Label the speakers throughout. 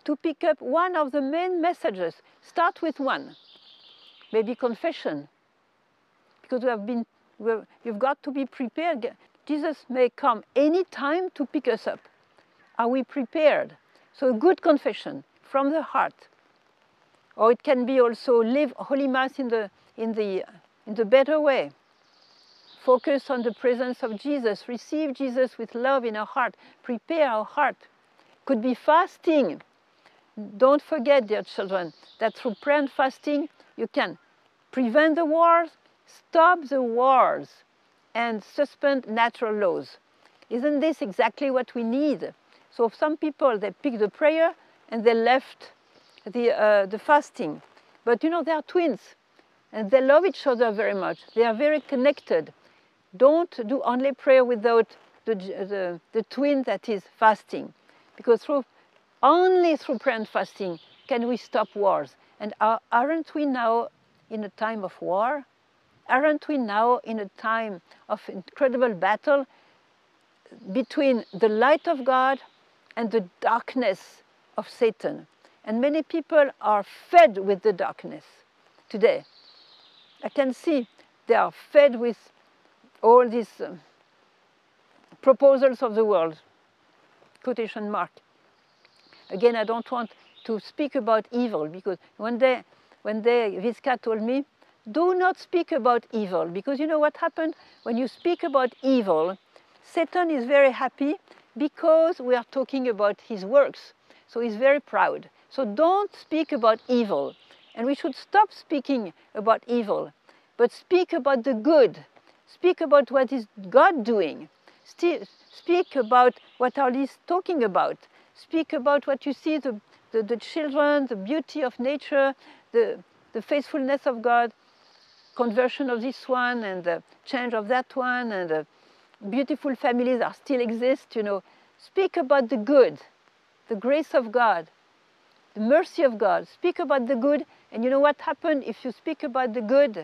Speaker 1: to pick up one of the main messages. Start with one. Maybe confession. Because you've got to be prepared. Jesus may come any time to pick us up. Are we prepared? So a good confession from the heart. Or it can be also live Holy Mass in the better way. Focus on the presence of Jesus. Receive Jesus with love in our heart. Prepare our heart. Could be fasting. Don't forget, dear children, that through prayer and fasting, you can prevent the wars, stop the wars, and suspend natural laws. Isn't this exactly what we need? So some people, they pick the prayer and they left the fasting. But you know, they are twins and they love each other very much. They are very connected. Don't do only prayer without the twin that is fasting. Because only through prayer and fasting can we stop wars. And aren't we now in a time of war? Aren't we now in a time of incredible battle between the light of God and the darkness of Satan? And many people are fed with the darkness today. I can see they are fed with all these proposals of the world, quotation mark. Again, I don't want to speak about evil, because one day Visca told me, do not speak about evil, because you know what happened? When you speak about evil, Satan is very happy because we are talking about his works. So he's very proud. So don't speak about evil. And we should stop speaking about evil, but speak about the good. Speak about what is God doing. Speak about what are these talking about. Speak about what you see, the children, the beauty of nature, the faithfulness of God, conversion of this one and the change of that one, and the beautiful families that still exist, you know. Speak about the good, the grace of God, the mercy of God. Speak about the good, and you know what happened if you speak about the good?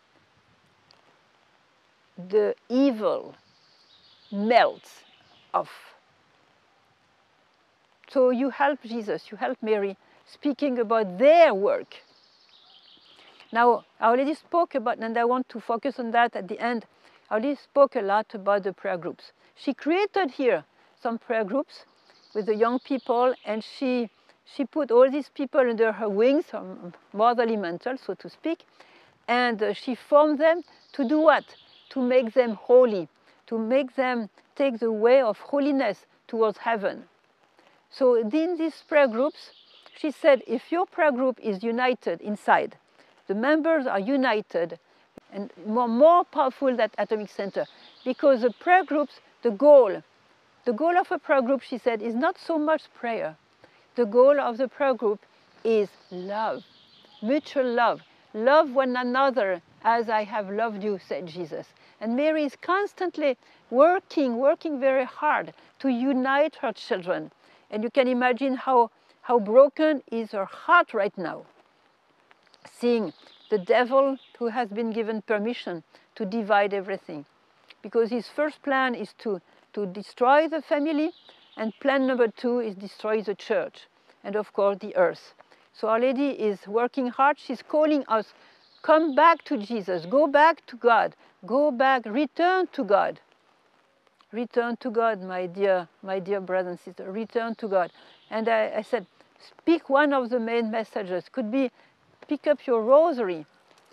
Speaker 1: The evil melts off. So you help Jesus, you help Mary, speaking about their work. Now, I already spoke about, and I want to focus on that at the end, I already spoke a lot about the prayer groups. She created here some prayer groups with the young people, and she put all these people under her wings, motherly mental, so to speak, and she formed them to do what? To make them holy, to make them take the way of holiness towards heaven. So in these prayer groups, she said, if your prayer group is united inside, the members are united and more powerful than Atomic Center, because the prayer groups, the goal of a prayer group, she said, is not so much prayer. The goal of the prayer group is love, mutual love. Love one another as I have loved you, said Jesus. And Mary is constantly working very hard to unite her children. And you can imagine how broken is her heart right now, seeing the devil who has been given permission to divide everything. Because his first plan is to destroy the family, and plan number 2 is destroy the church, and of course the earth. So Our Lady is working hard. She's calling us, come back to Jesus, go back to God, go back, return to God. Return to God, my dear brothers and sisters, return to God. And I said, speak one of the main messages. Could be, pick up your rosary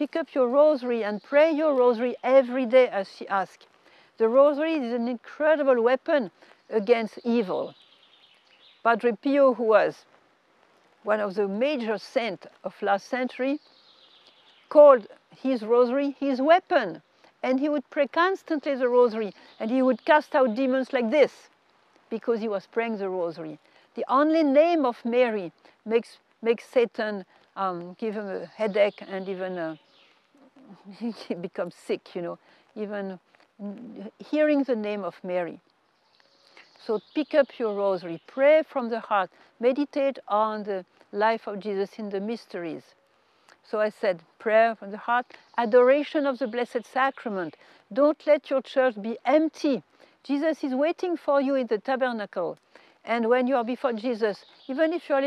Speaker 1: and pray your rosary every day, as she asked. The rosary is an incredible weapon against evil. Padre Pio, who was one of the major saints of last century, called his rosary his weapon. And he would pray constantly the rosary, and he would cast out demons like this, because he was praying the rosary. The only name of Mary makes Satan give him a headache, and even he becomes sick, you know, even hearing the name of Mary. So pick up your rosary, pray from the heart, meditate on the life of Jesus in the mysteries. So I said, prayer from the heart, adoration of the Blessed Sacrament. Don't let your church be empty. Jesus is waiting for you in the tabernacle. And when you are before Jesus, even if you are